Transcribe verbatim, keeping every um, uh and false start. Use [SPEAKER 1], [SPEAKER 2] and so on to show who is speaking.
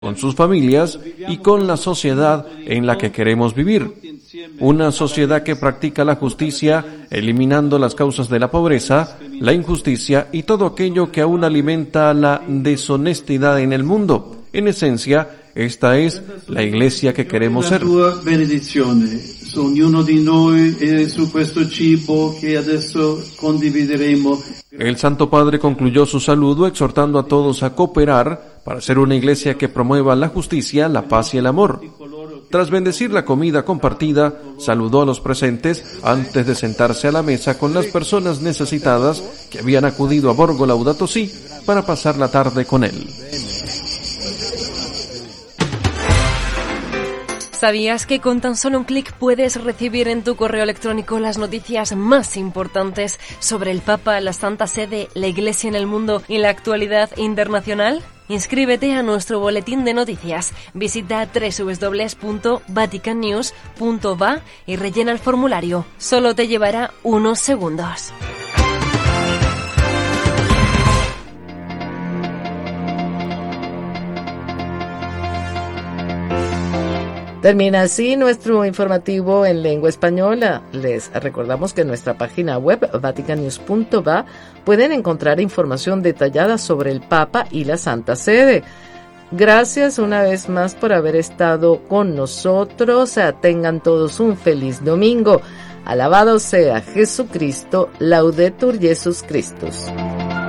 [SPEAKER 1] con sus familias y con la sociedad en la que queremos vivir. Una sociedad que practica la justicia, eliminando las causas de la pobreza, la injusticia y todo aquello que aún alimenta la deshonestidad en el mundo. En esencia, esta es la iglesia que queremos ser.
[SPEAKER 2] Su ognuno di noi e su questo cibo che adesso condivideremo.
[SPEAKER 1] El Santo Padre concluyó su saludo exhortando a todos a cooperar para ser una iglesia que promueva la justicia, la paz y el amor. Tras bendecir la comida compartida, saludó a los presentes antes de sentarse a la mesa con las personas necesitadas que habían acudido a Borgo Laudato Si para pasar la tarde con él.
[SPEAKER 3] ¿Sabías que con tan solo un clic puedes recibir en tu correo electrónico las noticias más importantes sobre el Papa, la Santa Sede, la Iglesia en el mundo y la actualidad internacional? Inscríbete a nuestro boletín de noticias. Visita doble u doble u doble u punto vatican news punto va y rellena el formulario. Solo te llevará unos segundos.
[SPEAKER 4] Termina así nuestro informativo en lengua española. Les recordamos que en nuestra página web vatican news punto va pueden encontrar información detallada sobre el Papa y la Santa Sede. Gracias una vez más por haber estado con nosotros. Tengan todos un feliz domingo. Alabado sea Jesucristo. Laudetur Jesus Christus.